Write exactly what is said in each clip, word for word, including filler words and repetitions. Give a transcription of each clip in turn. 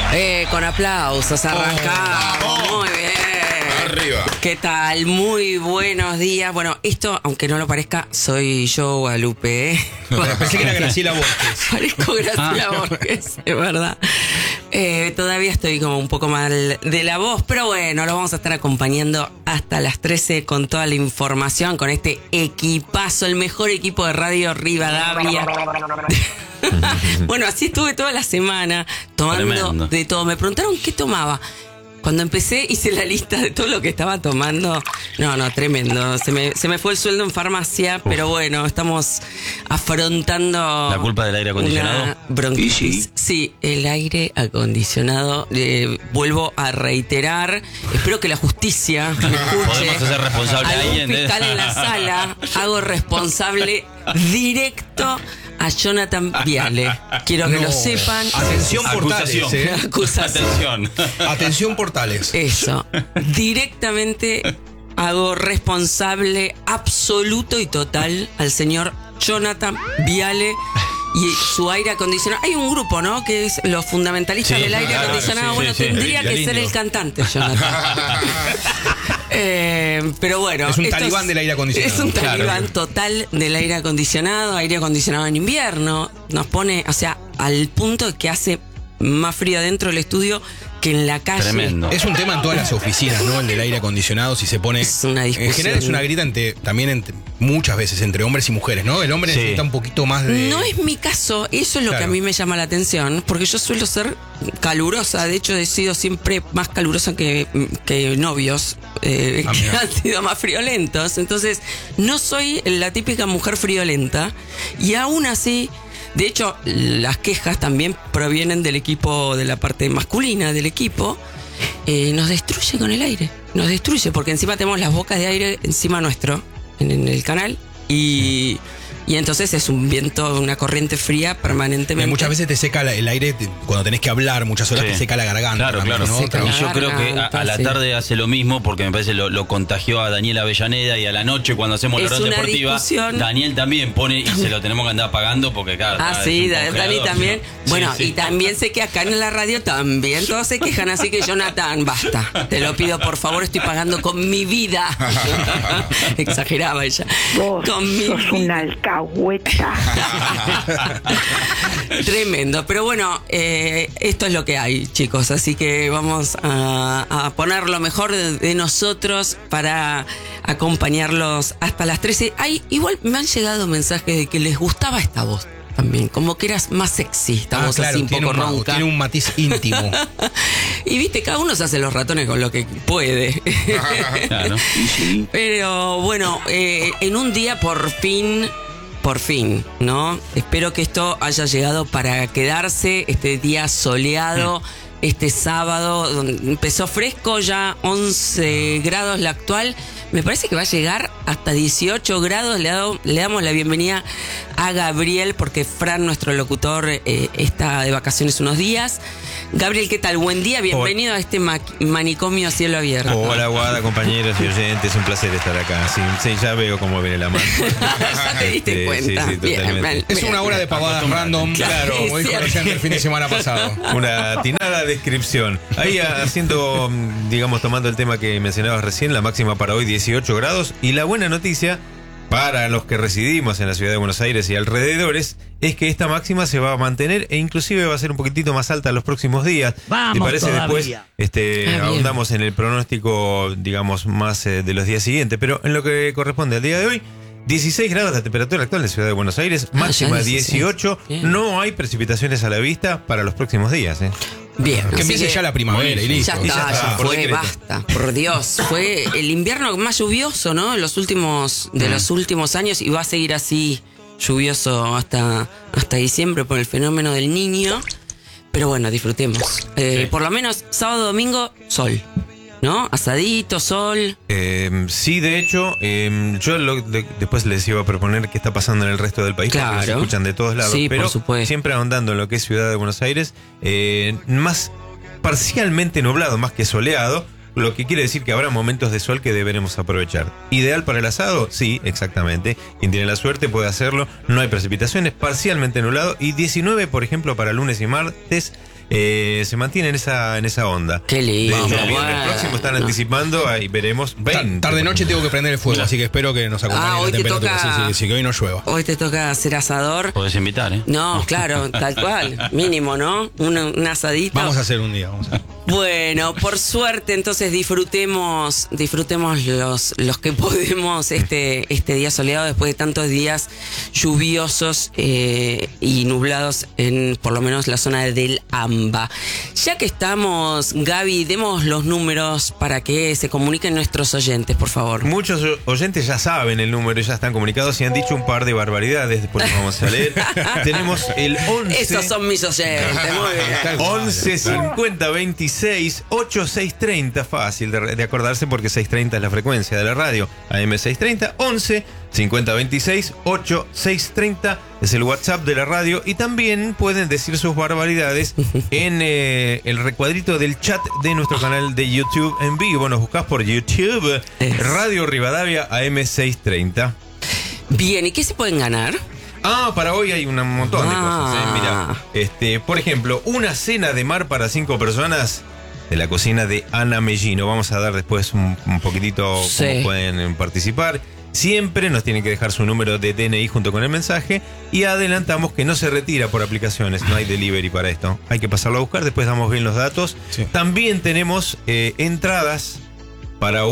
Eh, con aplausos, arrancamos. Oh, muy bien. Arriba. ¿Qué tal? Muy buenos días. Bueno, esto, aunque no lo parezca, soy yo, Guadalupe. ¿eh? Pensé que era Graciela Borges. Parezco Graciela ah. Borges, es verdad. Eh, todavía estoy como un poco mal de la voz, pero bueno, lo vamos a estar acompañando hasta las trece con toda la información, con este equipazo, el mejor equipo de Radio Rivadavia. Bueno, así estuve toda la semana tomando Tremendo. de todo. Me preguntaron qué tomaba. Cuando empecé hice la lista de todo lo que estaba tomando. No, no, tremendo. Se me, se me fue el sueldo en farmacia, Uf. pero bueno, estamos afrontando... ¿La culpa del aire acondicionado? Una bronquitis. Sí, sí, el aire acondicionado. Eh, vuelvo a reiterar. Espero que la justicia me escuche. ¿Podemos hacer responsable a alguien? Fiscal en la sala. Hago responsable directo a Jonathan Viale. Quiero que no. lo sepan. Atención Portales. Acusación. ¿eh? Acusación. Atención. Atención Portales. Eso. Directamente hago responsable absoluto y total al señor Jonathan Viale y su aire acondicionado. Hay un grupo, ¿no? Que es los fundamentalistas sí, del aire claro, acondicionado. Sí, bueno, sí, tendría sí, que ser el cantante, Jonathan. Eh, pero bueno, es un talibán es, del aire acondicionado. Es un talibán claro. total del aire acondicionado, aire acondicionado en invierno. Nos pone, o sea, al punto de que hace más frío dentro del estudio que en la calle. Tremendo. Es un tema en todas las oficinas, ¿no? El del aire acondicionado, si se pone. Es una discusión. En general es una grita entre, también entre, muchas veces entre hombres y mujeres, ¿no? El hombre sí. necesita un poquito más de. No es mi caso, eso es lo claro. que a mí me llama la atención, porque yo suelo ser calurosa, de hecho he sido siempre más calurosa que, que novios, eh, ah, que han sido más friolentos. Entonces, no soy la típica mujer friolenta, y aún así. De hecho, las quejas también provienen del equipo, de la parte masculina del equipo. Eh, nos destruye con el aire. Nos destruye porque encima tenemos las bocas de aire encima nuestro, en, en el canal. Y, y entonces es un viento, una corriente fría permanentemente. Y muchas veces te seca el aire cuando tenés que hablar, muchas horas sí. te seca la garganta. Claro, claro. ¿no? Y yo creo que a, a la tarde sí. hace lo mismo porque me parece lo, lo contagió a Daniel Avellaneda, y a la noche cuando hacemos la ronda deportiva, discusión. Daniel también pone y se lo tenemos que andar pagando porque claro. Ah, sí, Dani también. ¿no? Bueno, sí, sí. y también sé que acá en la radio también todos se quejan, así que Jonathan, basta. Te lo pido por favor, estoy pagando con mi vida. Exageraba ella. Vos con mi sos una alcahueta. Tremendo, pero bueno, eh, esto es lo que hay, chicos, así que vamos a, a poner lo mejor de, de nosotros para acompañarlos hasta las trece. Hay, igual me han llegado mensajes de que les gustaba esta voz también, como que eras más sexy, esta ah, voz claro, así un tiene poco un, ronca. Tiene un matiz íntimo. Y viste, cada uno se hace los ratones con lo que puede. Claro. Pero bueno, eh, en un día por fin... Por fin, ¿no? Espero que esto haya llegado para quedarse, este día soleado, este sábado, donde empezó fresco, ya once grados la actual. Me parece que va a llegar hasta dieciocho grados. Le, dado, le damos la bienvenida a Gabriel, porque Fran, nuestro locutor, eh, está de vacaciones unos días. Gabriel, ¿qué tal? Buen día, bienvenido Hola. a este ma- manicomio a cielo abierto. Hola, Guada, compañeros y oyentes, un placer estar acá. Sí, sí, ya veo cómo viene la mano. Ya te diste este, cuenta. Sí, sí, bien, bien, es una hora de pavadas random, claro, como dijo recién el fin de semana pasado. Una atinada descripción. Ahí haciendo, digamos, tomando el tema que mencionabas recién, la máxima para hoy dieciocho grados, y la buena noticia para los que residimos en la ciudad de Buenos Aires y alrededores es que esta máxima se va a mantener e inclusive va a ser un poquitito más alta en los próximos días. Vamos, ¿te parece? todavía. Después este, ah, ahondamos en el pronóstico, digamos, más eh, de los días siguientes, pero en lo que corresponde al día de hoy, dieciséis grados la temperatura actual en la ciudad de Buenos Aires, máxima ah, dieciocho, no hay precipitaciones a la vista para los próximos días, ¿eh? Bien, que empiece ya la primavera y listo. Ya está, ya, ya fue, basta, por Dios. Fue el invierno más lluvioso, ¿no? En los últimos, de mm. los últimos años, y va a seguir así lluvioso hasta, hasta diciembre por el fenómeno del Niño. Pero bueno, disfrutemos. Eh, sí. Por lo menos sábado, domingo, sol. ¿No? Asadito, sol. Eh, sí, de hecho, eh, yo lo, de, después les iba a proponer qué está pasando en el resto del país, claro. porque se escuchan de todos lados, sí, pero por siempre ahondando en lo que es Ciudad de Buenos Aires, eh, más parcialmente nublado, más que soleado, lo que quiere decir que habrá momentos de sol que deberemos aprovechar. ¿Ideal para el asado? Sí, exactamente. Quien tiene la suerte puede hacerlo. No hay precipitaciones, parcialmente nublado. Y diecinueve, por ejemplo, para lunes y martes. Eh, se mantiene en esa, en esa onda. Qué lindo. De el viernes próximo están no. anticipando, ahí veremos veinte. Tarde noche tengo que prender el fuego, así que espero que nos acompañen ah, la temperatura. Toca, sí, sí, sí, que hoy no llueva. Hoy te toca hacer asador. Podés invitar, ¿eh? No, claro, tal cual. Mínimo, ¿no? Un, un asadito. Vamos a hacer un día, vamos a Bueno, por suerte, entonces disfrutemos, disfrutemos los, los que podemos este, este día soleado después de tantos días lluviosos eh, y nublados en por lo menos la zona del AMBA. Ya que estamos, Gaby, demos los números para que se comuniquen nuestros oyentes, por favor. Muchos oyentes ya saben el número, ya están comunicados y han dicho un par de barbaridades, después los vamos a leer. Tenemos el once. Esos son mis oyentes, muy bien. once cincuenta veintiséis ochenta y seis treinta, fácil de, de acordarse porque seiscientos treinta es la frecuencia de la radio. A M seiscientos treinta, once cincuenta veintiséis ochenta y seis treinta es el WhatsApp de la radio y también pueden decir sus barbaridades en eh, el recuadrito del chat de nuestro canal de YouTube en vivo. Nos buscás por YouTube, Radio Rivadavia A M seiscientos treinta. Bien, ¿y qué se pueden ganar? Ah, para hoy hay un montón de ah. cosas. ¿eh? Mira, este, por ejemplo, una cena de mar para cinco personas de la cocina de Ana Mellino. Vamos a dar después un, un poquitito sí. cómo pueden participar. Siempre nos tienen que dejar su número de D N I junto con el mensaje y adelantamos que no se retira por aplicaciones, no hay delivery para esto. Hay que pasarlo a buscar, después damos bien los datos. Sí. También tenemos eh, entradas para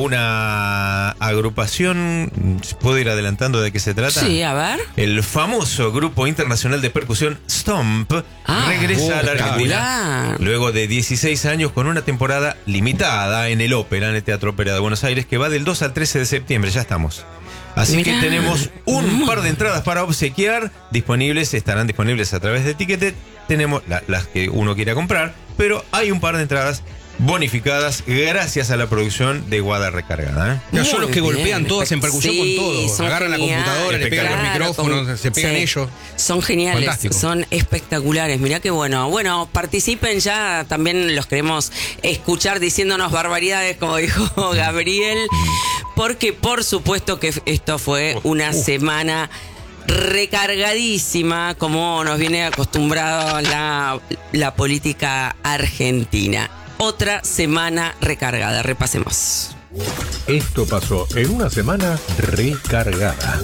una agrupación. ¿Puedo ir adelantando de qué se trata? Sí, a ver. El famoso grupo internacional de percusión Stomp ah, regresa oh, a la Argentina luego de dieciséis años con una temporada limitada en el Ópera, en el Teatro Ópera de Buenos Aires, que va del dos al trece de septiembre. Ya estamos. Así Mirá. que tenemos un par de entradas para obsequiar disponibles, estarán disponibles a través de Ticketed. Tenemos la, las que uno quiera comprar, pero hay un par de entradas bonificadas gracias a la producción de Guada Recargada. ¿eh? No son los que bien. golpean todas en percusión sí, con todo. Agarran genial. la computadora, le pegan claro, los micrófonos, con, se pegan sí. ellos. Son geniales, Fantástico. son espectaculares. Mirá qué bueno. Bueno, participen ya, también los queremos escuchar diciéndonos barbaridades, como dijo Gabriel, porque por supuesto que esto fue una uh. semana recargadísima, como nos viene acostumbrado la, la política argentina. Otra semana recargada. Repasemos. Esto pasó en una semana recargada.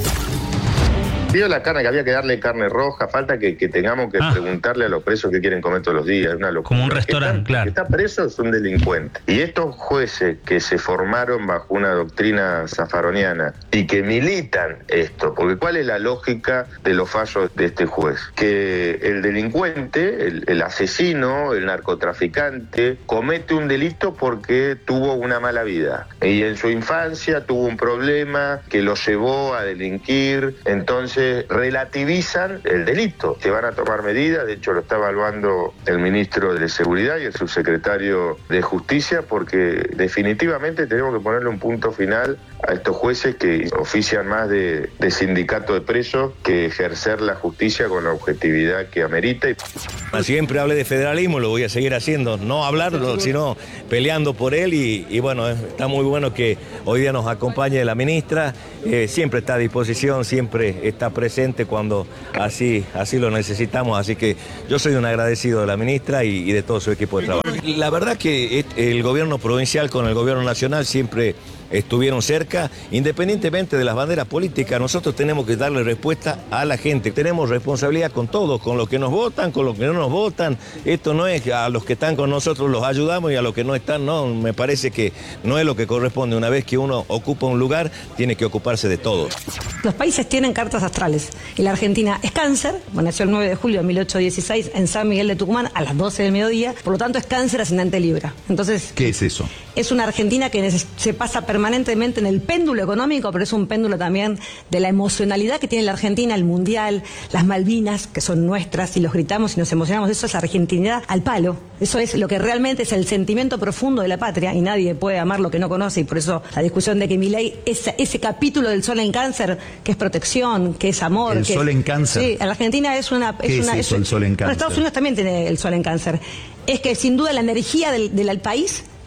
Pidió la carne, que había que darle carne roja, falta que, que tengamos que ah. preguntarle a los presos qué quieren comer todos los días. Una locura. Como un restaurante, el claro. El que está preso es un delincuente. Y estos jueces que se formaron bajo una doctrina zafaroniana y que militan esto, porque ¿cuál es la lógica de los fallos de este juez? Que el delincuente, el, el asesino, el narcotraficante, comete un delito porque tuvo una mala vida. Y en su infancia tuvo un problema que lo llevó a delinquir, entonces relativizan el delito, que van a tomar medidas. De hecho lo está evaluando el ministro de Seguridad y el subsecretario de Justicia, porque definitivamente tenemos que ponerle un punto final a estos jueces que ofician más de, de sindicato de presos que ejercer la justicia con la objetividad que amerita. Siempre hablé de federalismo, lo voy a seguir haciendo, no hablarlo, sino peleando por él y, y bueno, está muy bueno que hoy día nos acompañe la ministra, eh, siempre está a disposición, siempre está presente cuando así, así lo necesitamos, así que yo soy un agradecido de la ministra y, y de todo su equipo de trabajo. La verdad que el gobierno provincial con el gobierno nacional siempre estuvieron cerca, independientemente de las banderas políticas. Nosotros tenemos que darle respuesta a la gente. Tenemos responsabilidad con todos, con los que nos votan, con los que no nos votan. Esto no es a los que están con nosotros los ayudamos y a los que no están no. Me parece que no es lo que corresponde. Una vez que uno ocupa un lugar, tiene que ocuparse de todo. Los países tienen cartas astrales y la Argentina es Cáncer, nació el nueve de julio de mil ochocientos dieciséis en San Miguel de Tucumán a las doce del mediodía, por lo tanto es Cáncer ascendente Libra. Entonces, ¿qué es eso? Es una Argentina que se pasa permanentemente en el péndulo económico, pero es un péndulo también de la emocionalidad que tiene la Argentina, el Mundial, las Malvinas, que son nuestras, y los gritamos y nos emocionamos. Eso es argentinidad al palo. Eso es lo que realmente es el sentimiento profundo de la patria, y nadie puede amar lo que no conoce, y por eso la discusión de que Milei, ese, ese capítulo del sol en Cáncer, que es protección, que es amor. ¿El que, sol en Cáncer? Sí, en la Argentina es una... Es ¿Qué una, es eso, es, el sol en Cáncer? Bueno, Estados Unidos también tiene el sol en Cáncer. Es que sin duda la energía del, del país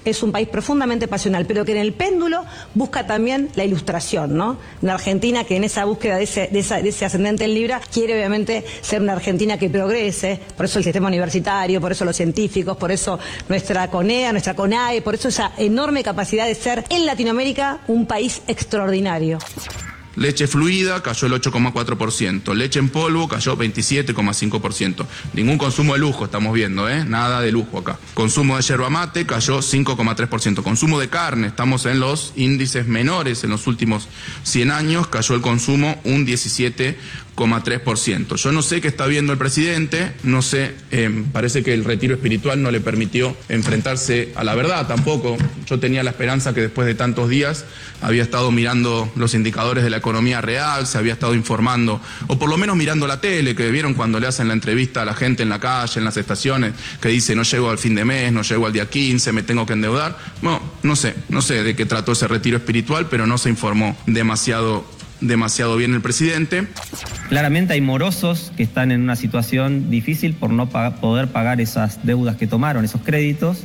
es un país profundamente pasional, pero que en el péndulo busca también la ilustración, ¿no? Una Argentina que en esa búsqueda de ese, de esa, de ese ascendente en Libra quiere obviamente ser una Argentina que progrese, por eso el sistema universitario, por eso los científicos, por eso nuestra CONEA, nuestra CONAE, por eso esa enorme capacidad de ser en Latinoamérica un país extraordinario. Leche fluida cayó el ocho coma cuatro por ciento, leche en polvo cayó veintisiete coma cinco por ciento. Ningún consumo de lujo estamos viendo, ¿eh? Nada de lujo acá. Consumo de yerba mate cayó cinco coma tres por ciento. Consumo de carne, estamos en los índices menores en los últimos cien años, cayó el consumo un diecisiete coma tres por ciento. Yo no sé qué está viendo el presidente, no sé, eh, parece que el retiro espiritual no le permitió enfrentarse a la verdad tampoco. Yo tenía la esperanza que después de tantos días había estado mirando los indicadores de la economía real, se había estado informando, o por lo menos mirando la tele, que vieron cuando le hacen la entrevista a la gente en la calle, en las estaciones, que dice no llego al fin de mes, no llego al día quince, me tengo que endeudar. Bueno, no sé, no sé de qué trató ese retiro espiritual, pero no se informó demasiado demasiado bien el presidente. Claramente hay morosos que están en una situación difícil por no pa- poder pagar esas deudas que tomaron, esos créditos,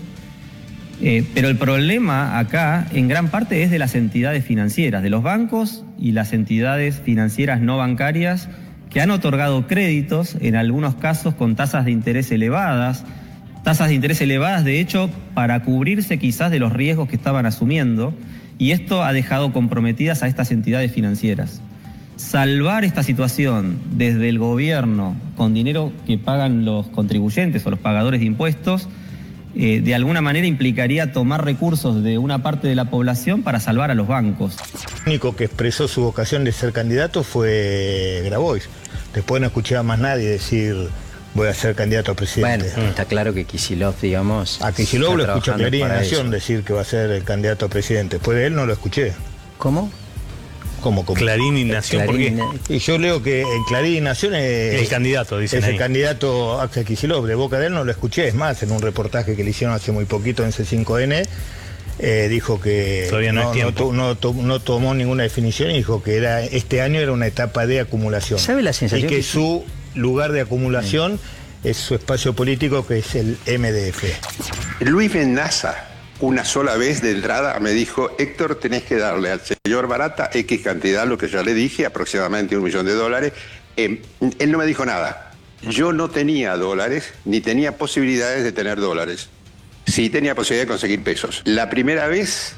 eh, pero el problema acá en gran parte es de las entidades financieras, de los bancos y las entidades financieras no bancarias que han otorgado créditos, en algunos casos con tasas de interés elevadas, tasas de interés elevadas de hecho para cubrirse quizás de los riesgos que estaban asumiendo. Y esto ha dejado comprometidas a estas entidades financieras. Salvar esta situación desde el gobierno con dinero que pagan los contribuyentes o los pagadores de impuestos, eh, de alguna manera implicaría tomar recursos de una parte de la población para salvar a los bancos. El único que expresó su vocación de ser candidato fue Grabois. Después no escuché a más nadie decir voy a ser candidato a presidente. Bueno, está claro que Kicillof, digamos... A Kicillof lo escucho Clarín y Nación decir que va a ser el candidato a presidente. Después de él no lo escuché. ¿Cómo? ¿Cómo, cómo? Clarín y Nación, Clarín, ¿por qué? Y yo leo que en Clarín y Nación es... El candidato, dicen Es ahí. el candidato Axel Kicillof. De boca de él no lo escuché. Es más, en un reportaje que le hicieron hace muy poquito en C cinco N, eh, dijo que Todavía no, no, es tiempo. no, no, to, no tomó ninguna definición y dijo que era este año era una etapa de acumulación. ¿Sabe la sensación? Y que que... su lugar de acumulación... Mm. es su espacio político, que es el M D F. Luis Menaza, una sola vez de entrada, me dijo, Héctor, tenés que darle al señor Barata X cantidad, lo que ya le dije, aproximadamente un millón de dólares. Eh, él no me dijo nada. Yo no tenía dólares, ni tenía posibilidades de tener dólares. Sí tenía posibilidad de conseguir pesos. La primera vez,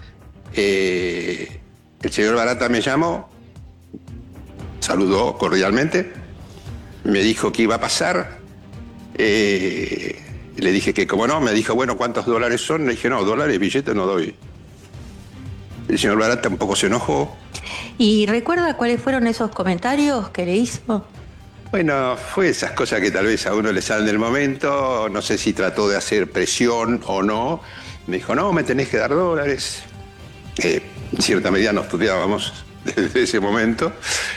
eh, el señor Barata me llamó, saludó cordialmente, me dijo que iba a pasar. Eh, le dije que como no, me dijo, bueno, ¿cuántos dólares son? Le dije, no, dólares, billetes no doy. El señor Barata un poco se enojó. ¿Y recuerda cuáles fueron esos comentarios que le hizo? Bueno, fue esas cosas que tal vez a uno le salen del momento, no sé si trató de hacer presión o no. Me dijo, no, me tenés que dar dólares. Eh, en cierta medida nos estudiábamos desde ese momento.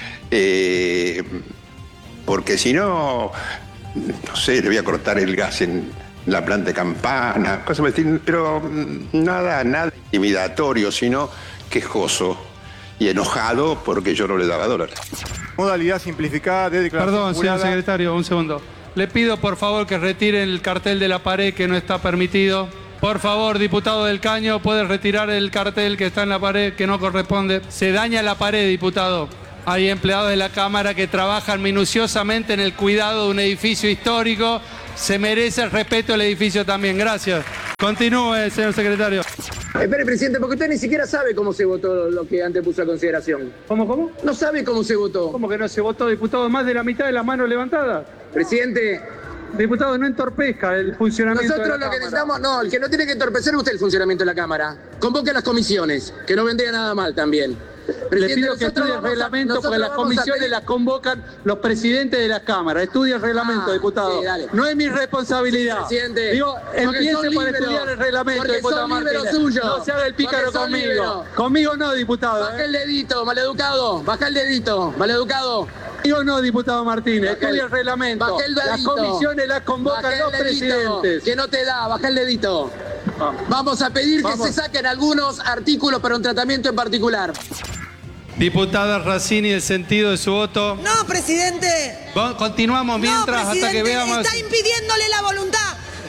Eh, porque si no... no sé, le voy a cortar el gas en la planta de Campana, cosas así, pero nada, nada intimidatorio, sino quejoso y enojado porque yo no le daba dólares. Modalidad simplificada de declaración. Perdón, señor secretario, un segundo. Le pido por favor que retiren el cartel de la pared que no está permitido. Por favor, diputado del Caño, puede retirar el cartel que está en la pared que no corresponde. Se daña la pared, diputado. Hay empleados de la Cámara que trabajan minuciosamente en el cuidado de un edificio histórico. Se merece el respeto del edificio también. Gracias. Continúe, señor secretario. Espere, presidente, porque usted ni siquiera sabe cómo se votó lo que antes puso a consideración. ¿Cómo, cómo? No sabe cómo se votó. ¿Cómo que no se votó, diputado? Más de la mitad de las manos levantadas. Presidente... Diputado, no entorpezca el funcionamiento Nosotros de la lo que Cámara. necesitamos... No, el que no tiene que entorpecer es usted el funcionamiento de la Cámara. Convoque a las comisiones, que no vendría nada mal también. Le pido que estudie el reglamento porque las comisiones las convocan los presidentes de la Cámara. Estudie el reglamento, Ah, diputado. sí, dale. No es mi responsabilidad. Presidente, Digo, porque empiece son por líberos, estudiar el reglamento, porque diputado son Martínez. líberos suyos, No se haga el pícaro porque son conmigo. líberos. Conmigo no, diputado. Baja ¿eh? el dedito, maleducado. Baja el dedito, maleducado. Conmigo no, diputado Martínez. Baja el- Estudie el reglamento. baja el Las dedito. comisiones las convocan Baja el los dedito, presidentes. Que no te da, baja el dedito. Ah. Vamos a pedir Vamos. que se saquen algunos artículos para un tratamiento en particular. Diputada Racini, el sentido de su voto. No, presidente. Continuamos mientras no, hasta que presidente, veamos... está impidiéndole la voluntad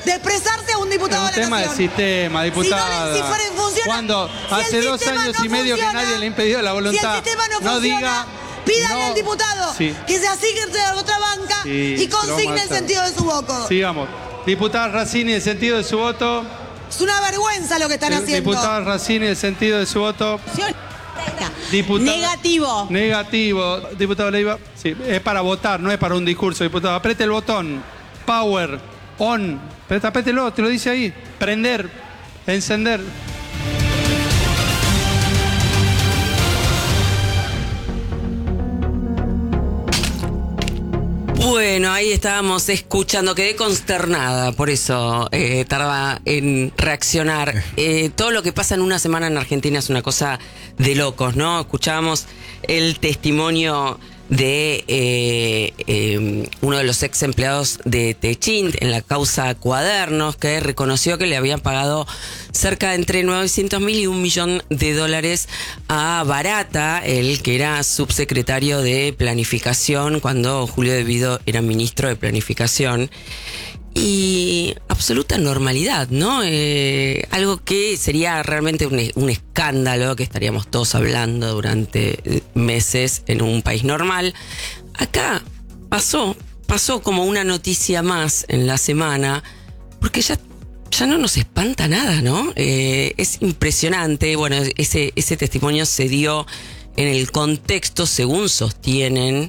de expresarse a un diputado es un de la tema Nación. de sistema, diputada. Si, no, si fuera en función, Cuando si hace dos años no y medio funciona, que nadie le ha impedido la voluntad, si el sistema no, no funciona, diga... pídale no, al diputado sí. que se asigne a otra banca Sí, y consigne el sentido de su voto. Sigamos. Diputada Racini, el sentido de su voto. Es una vergüenza lo que están haciendo. Diputada Racini, el sentido de su voto. Diputado, negativo. Negativo. Diputado Leiva, sí, es para votar, no es para un discurso, diputado. Apriete el botón. Power. On. Aprételo, te lo dice ahí. Prender. Encender. Bueno, ahí estábamos escuchando, quedé consternada, por eso eh, tardaba en reaccionar. Eh, todo lo que pasa en una semana en Argentina es una cosa de locos, ¿no? Escuchábamos el testimonio de eh, eh, uno de los ex empleados de Techint en la causa Cuadernos, que reconoció que le habían pagado cerca de entre novecientos mil y un millón de dólares a Barata, el que era subsecretario de Planificación cuando Julio De Vido era ministro de Planificación. Y absoluta normalidad, ¿no? Eh, algo que sería realmente un, un escándalo que estaríamos todos hablando durante meses en un país normal. Acá pasó, pasó como una noticia más en la semana, porque ya, ya no nos espanta nada, ¿no? Eh, es impresionante. Bueno, ese, ese testimonio se dio en el contexto, según sostienen,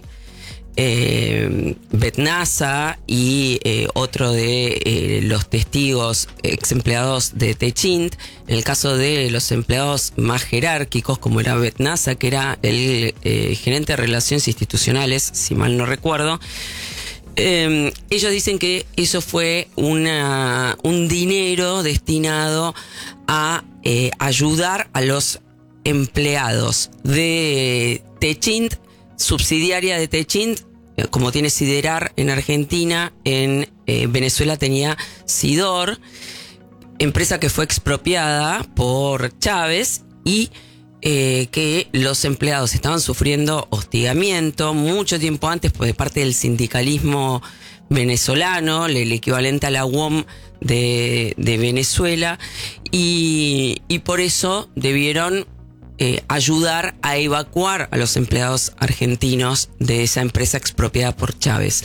Eh, Betnasa y eh, otro de eh, los testigos ex empleados de Techint. En el caso de los empleados más jerárquicos, como era Betnasa, que era el eh, gerente de Relaciones Institucionales, si mal no recuerdo, eh, ellos dicen que eso fue una, un dinero destinado a eh, ayudar a los empleados de Techint, subsidiaria de Techint, como tiene Siderar en Argentina, en eh, Venezuela tenía Sidor, empresa que fue expropiada por Chávez y eh, que los empleados estaban sufriendo hostigamiento mucho tiempo antes por de parte del sindicalismo venezolano, el equivalente a la U O M de, de Venezuela, y, y por eso debieron Eh, ayudar a evacuar a los empleados argentinos de esa empresa expropiada por Chávez.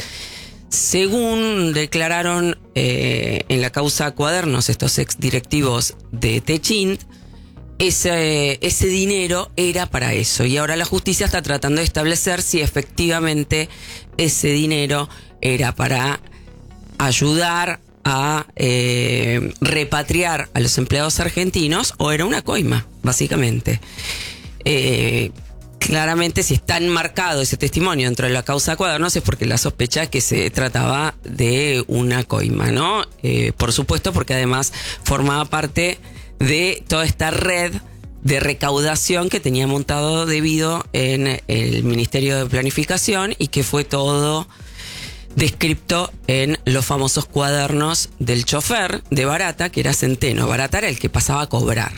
Según declararon eh, en la causa Cuadernos estos ex directivos de Techint, ese, ese dinero era para eso, y ahora la justicia está tratando de establecer si efectivamente ese dinero era para ayudar a eh, repatriar a los empleados argentinos o era una coima, básicamente. Eh, claramente, si está enmarcado ese testimonio dentro de la causa Cuadernos es porque la sospecha es que se trataba de una coima, ¿no? Eh, por supuesto, porque además formaba parte de toda esta red de recaudación que tenía montado De Vido en el Ministerio de Planificación y que fue todo descripto en los famosos cuadernos del chofer de Barata, que era Centeno. Barata era el que pasaba a cobrar.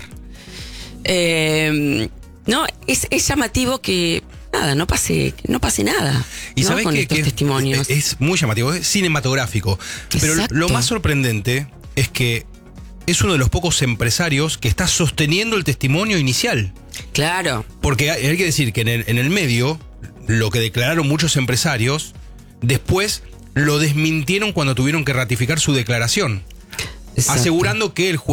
Eh, no, es, es llamativo que nada, no pase, no pase nada. Y ¿no? sabés Con que, estos que testimonios. Es, es muy llamativo, es cinematográfico. Pero Exacto. lo más sorprendente es que es uno de los pocos empresarios que está sosteniendo el testimonio inicial. Claro. Porque hay, hay que decir que en el, en el medio, lo que declararon muchos empresarios, después lo desmintieron cuando tuvieron que ratificar su declaración. Exacto. Asegurando que el juez